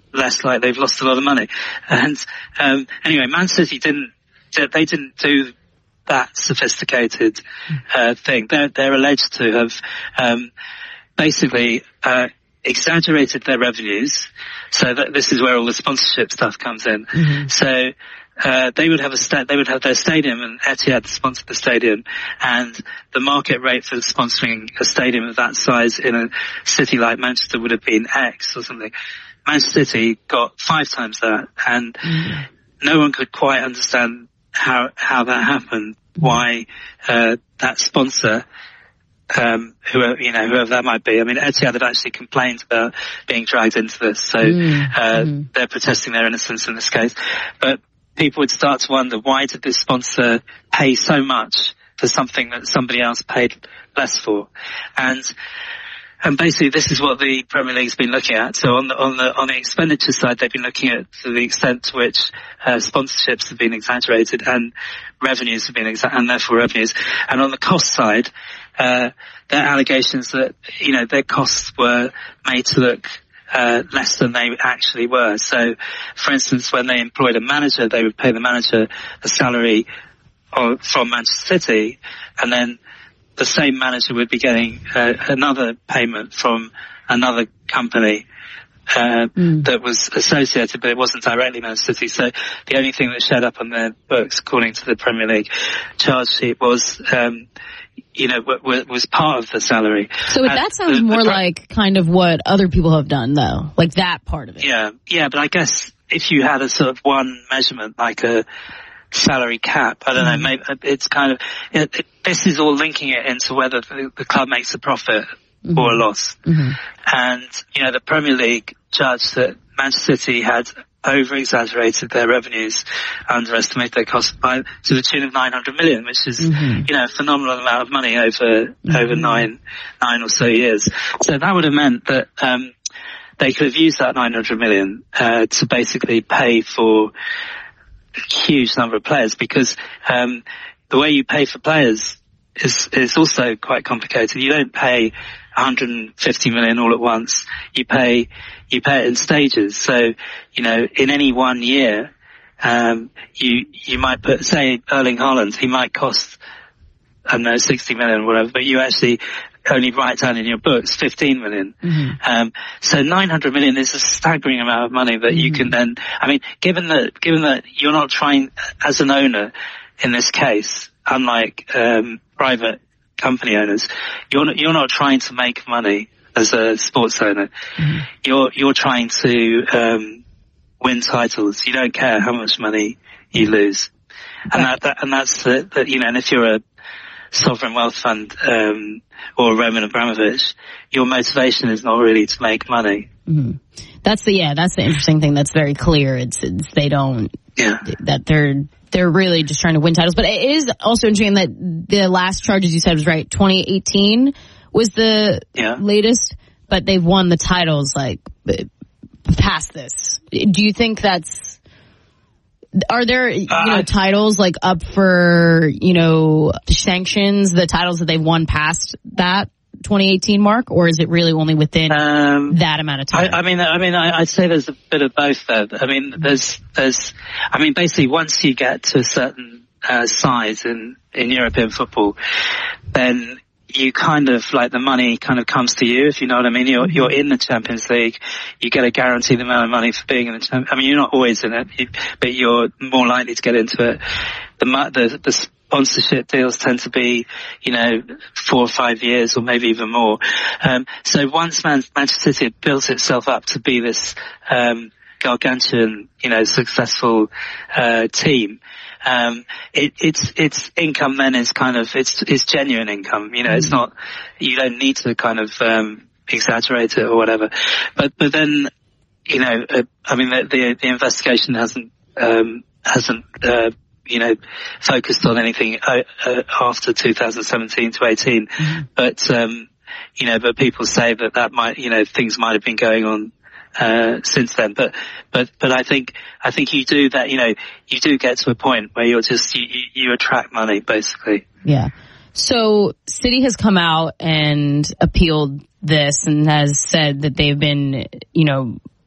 less like they've lost a lot of money. And anyway, Man City didn't do that sophisticated thing. They're alleged to have basically exaggerated their revenues, so that this is where all the sponsorship stuff comes in. Mm-hmm. So they would have their stadium, and Etihad sponsored the stadium, and the market rate for sponsoring a stadium of that size in a city like Manchester would have been X or something. Manchester City got 5 times that, and no one could quite understand how that happened. Why that sponsor, whoever that might be. I mean, Etihad had actually complained about being dragged into this, so they're protesting their innocence in this case. But people would start to wonder, why did this sponsor pay so much for something that somebody else paid less for? And basically, this is what the Premier League's been looking at. So on the expenditure side, they've been looking at to the extent to which sponsorships have been exaggerated and revenues have been and therefore revenues. And on the cost side, their allegations that their costs were made to look less than they actually were. So, for instance, when they employed a manager, they would pay the manager a salary from Manchester City, and then the same manager would be getting another payment from another company that was associated, but it wasn't directly Manchester City. So the only thing that showed up on their books, according to the Premier League charge sheet, was was part of the salary. So that sounds more like kind of what other people have done, though, like that part of it. Yeah, but I guess if you had a sort of one measurement, like a salary cap, I don't know, maybe it's kind of, this is all linking it into whether the club makes a profit or a loss. Mm-hmm. And, the Premier League judged that Manchester City had over-exaggerated their revenues, underestimated their costs to the tune of 900 million, which is, a phenomenal amount of money over nine or so years. So that would have meant that, they could have used that 900 million, to basically pay for a huge number of players, because, the way you pay for players is also quite complicated. You don't pay 150 million all at once. You pay it in stages. So, in any one year, you might put, say, Erling Haaland, he might cost, 60 million or whatever, but you actually only write down in your books 15 million. Mm-hmm. So 900 million is a staggering amount of money that you can then, given that you're not trying, as an owner in this case, unlike, private company owners, you're not trying to make money as a sports owner. Mm-hmm. You're trying to win titles. You don't care how much money you lose, and that's and if you're a sovereign wealth fund or Roman Abramovich, your motivation is not really to make money. Mm-hmm. That's the interesting thing. That's very clear. It's they don't that they're really just trying to win titles. But it is also interesting that the last charges you said was right. 2018 was the latest, but they've won the titles past this. Do you think are there titles up for sanctions, the titles that they've won past that 2018 mark, or is it really only within that amount of time? I'd say there's a bit of both there. Basically once you get to a certain size in European football, then you kind of the money kind of comes to you, if you know what I mean. You're in the Champions League, you get a guaranteed amount of money for being in the Champions. You're not always in it, but you're more likely to get into it. The sponsorship deals tend to be, 4 or 5 years or maybe even more. So once Manchester City had built itself up to be this, gargantuan, successful, team, its income then is kind of, it's genuine income, it's not, you don't need to kind of, exaggerate it or whatever. But then, the investigation hasn't focused on anything after 2017 to 18. Mm-hmm. But people say that might, things might have been going on since then. But I think you do that, you do get to a point where you're just, you attract money, basically. Yeah. So City has come out and appealed this and has said that they've been,